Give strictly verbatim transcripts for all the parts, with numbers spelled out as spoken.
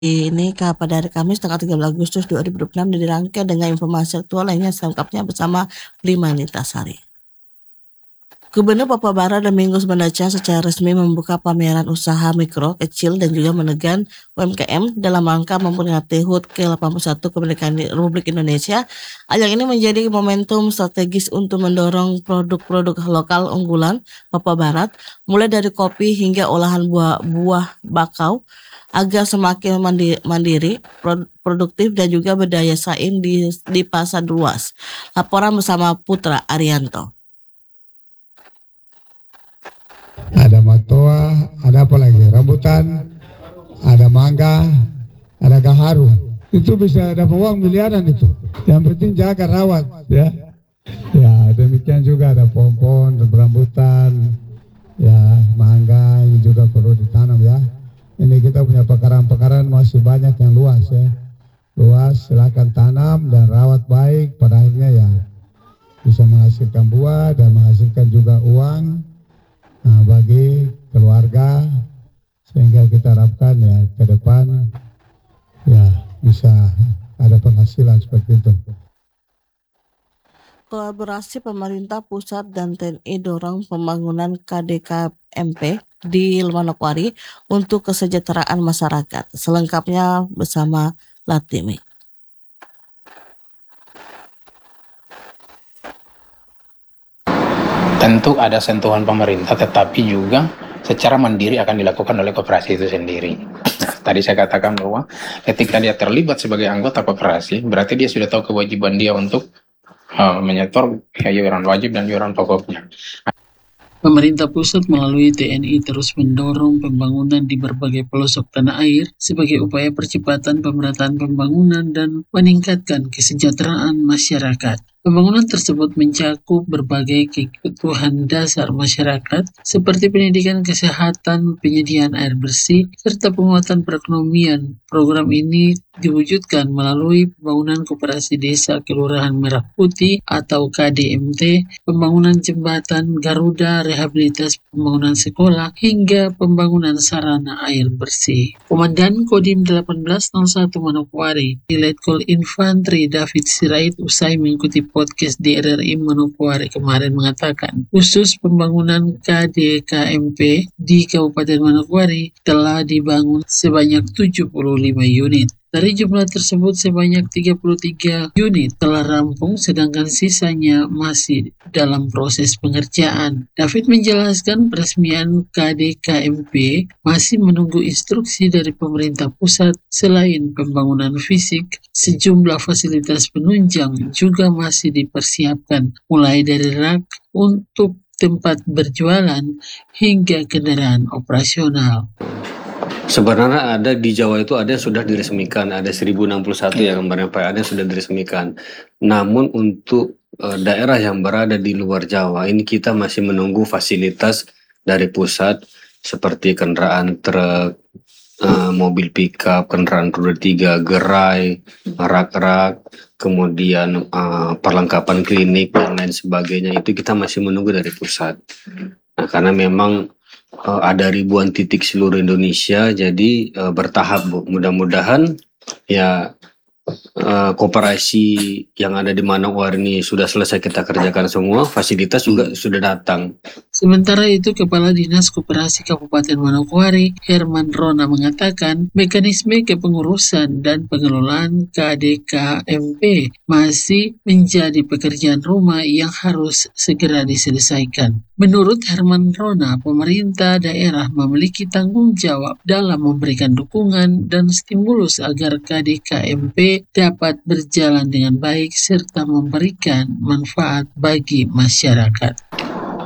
Ini pada hari Kamis tanggal tiga belas Agustus dua ribu dua puluh enam dan dirangkai dengan informasi aktual lainnya selengkapnya bersama Prima Nitasari. Gubernur Papua Barat dan Minggu Mendaca secara resmi membuka pameran usaha mikro, kecil, dan juga menekan U M K M dalam rangka memperingati H U T ke delapan puluh satu kemerdekaan Republik Indonesia. Ajang ini menjadi momentum strategis untuk mendorong produk-produk lokal unggulan Papua Barat, mulai dari kopi hingga olahan buah, buah bakau, agar semakin mandiri, produktif, dan juga berdaya saing di, di pasar luas. Laporan bersama Putra Arianto. Ada matoa, ada apa lagi? Rambutan, ada mangga, ada gaharu. Itu bisa dapat uang miliaran itu. Yang penting jaga rawat, ya. Ya, demikian juga ada pohon-pohon, rambutan, ya, mangga yang juga perlu ditanam, ya. Ini kita punya pekaran-pekaran masih banyak yang luas, ya. Luas, silakan tanam dan rawat baik. Pada akhirnya ya bisa menghasilkan buah dan menghasilkan juga uang. Nah, bagi keluarga, sehingga kita harapkan ya ke depan ya bisa ada penghasilan seperti itu. Kolaborasi pemerintah pusat dan T N I dorong pembangunan K D K M P di Manokwari untuk kesejahteraan masyarakat. Selengkapnya bersama Latimi. Tentu ada sentuhan pemerintah, tetapi juga secara mandiri akan dilakukan oleh koperasi itu sendiri. Tadi saya katakan bahwa ketika dia terlibat sebagai anggota koperasi, berarti dia sudah tahu kewajiban dia untuk uh, menyetor ya, iuran wajib dan iuran pokoknya. Pemerintah pusat melalui T N I terus mendorong pembangunan di berbagai pelosok tanah air sebagai upaya percepatan pemerataan pembangunan dan meningkatkan kesejahteraan masyarakat. Pembangunan tersebut mencakup berbagai kebutuhan dasar masyarakat seperti pendidikan, kesehatan, penyediaan air bersih, serta penguatan perekonomian. Program ini diwujudkan melalui pembangunan koperasi desa Kelurahan Merah Putih atau K D M T, pembangunan jembatan Garuda, rehabilitasi pembangunan sekolah, hingga pembangunan sarana air bersih. Komandan Kodim delapan belas nol satu Manokwari, Letkol Infantri David Sirait usai mengikuti podcast D R R I Manokwari kemarin mengatakan, khusus pembangunan K D K M P di Kabupaten Manokwari telah dibangun sebanyak tujuh puluh lima unit. Dari jumlah tersebut sebanyak tiga puluh tiga unit telah rampung sedangkan sisanya masih dalam proses pengerjaan. David menjelaskan peresmian K D K M P masih menunggu instruksi dari pemerintah pusat. Selain pembangunan fisik, sejumlah fasilitas penunjang juga masih dipersiapkan, mulai dari rak untuk tempat berjualan hingga kendaraan operasional. Sebenarnya ada di Jawa itu ada yang sudah diresmikan, ada seribu enam puluh satu ya kemarin Pak, ada yang sudah diresmikan. Namun untuk e, daerah yang berada di luar Jawa ini kita masih menunggu fasilitas dari pusat seperti kendaraan truk, e, mobil pickup, kendaraan roda tiga, gerai, rak-rak, kemudian e, perlengkapan klinik dan lain sebagainya, itu kita masih menunggu dari pusat. Nah, karena memang Uh, ada ribuan titik seluruh Indonesia, jadi uh, bertahap Bu. Mudah-mudahan ya uh, koperasi yang ada di Manokwari ini sudah selesai kita kerjakan semua, fasilitas juga sudah datang. Sementara itu, Kepala Dinas Koperasi Kabupaten Manokwari, Herman Rona, mengatakan mekanisme kepengurusan dan pengelolaan K D K M P masih menjadi pekerjaan rumah yang harus segera diselesaikan. Menurut Herman Rona, pemerintah daerah memiliki tanggung jawab dalam memberikan dukungan dan stimulus agar K D K M P dapat berjalan dengan baik serta memberikan manfaat bagi masyarakat.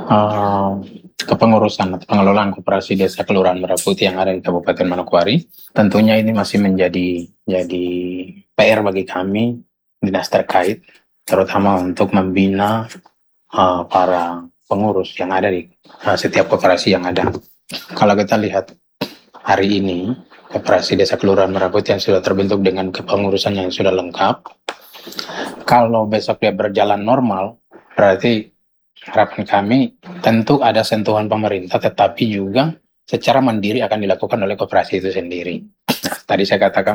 Uh, kepengurusan atau pengelolaan koperasi desa Kelurahan Merah Putih yang ada di Kabupaten Manokwari, tentunya ini masih menjadi jadi P R bagi kami dinas terkait, terutama untuk membina uh, para pengurus yang ada di uh, setiap koperasi yang ada. Kalau kita lihat hari ini, koperasi desa Kelurahan Merah Putih yang sudah terbentuk dengan kepengurusan yang sudah lengkap, kalau besok dia berjalan normal, berarti harapan kami tentu ada sentuhan pemerintah, tetapi juga secara mandiri akan dilakukan oleh koperasi itu sendiri. tadi saya katakan